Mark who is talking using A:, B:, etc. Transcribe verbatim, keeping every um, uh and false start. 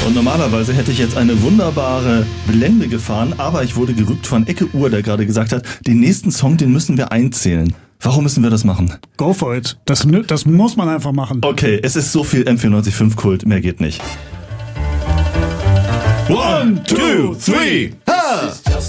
A: Und normalerweise hätte ich jetzt eine wunderbare Blende gefahren, aber ich wurde gerügt von Ecke Uhr, der gerade gesagt hat, den nächsten Song, den müssen wir einzählen. Warum müssen wir das machen?
B: Go for it. Das, das muss man einfach machen.
A: Okay, es ist so viel M vierundneunzig Komma fünf Kult, mehr geht nicht.
C: One, two, three.
A: Ha!